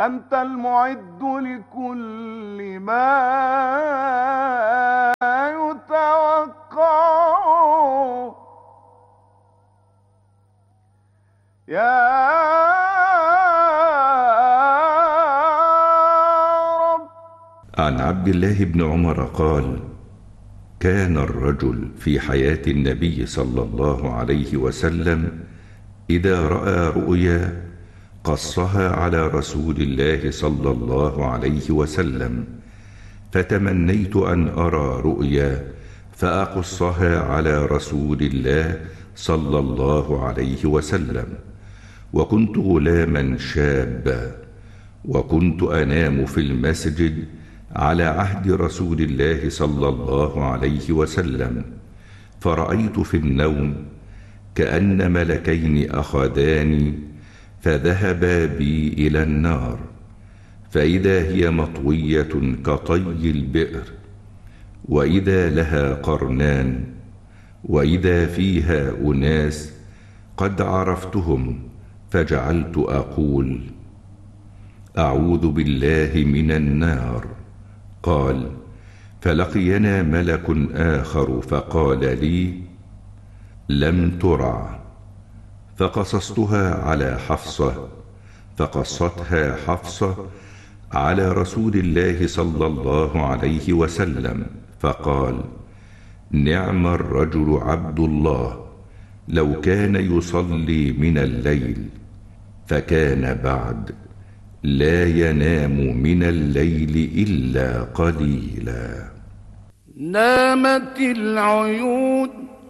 أنت المعد لكل ما يتوقع يا رب. عن عبد الله بن عمر قال: كان الرجل في حياة النبي صلى الله عليه وسلم إذا رأى رؤيا قصها على رسول الله صلى الله عليه وسلم، فتمنيت أن أرى رؤيا فأقصها على رسول الله صلى الله عليه وسلم. وكنت غلاما شابا، وكنت أنام في المسجد على عهد رسول الله صلى الله عليه وسلم، فرأيت في النوم كأن ملكين أخذاني فذهبا بي إلى النار، فإذا هي مطوية كطي البئر، وإذا لها قرنان، وإذا فيها أناس قد عرفتهم، فجعلت أقول: أعوذ بالله من النار. قال: فلقينا ملك آخر فقال لي: لم ترع. فقصصتها على حفصة، فقصتها حفصة على رسول الله صلى الله عليه وسلم، فقال: نعم الرجل عبد الله، لو كان يصلي من الليل، فكان بعد لا ينام من الليل إلا قليلا. نامت العيون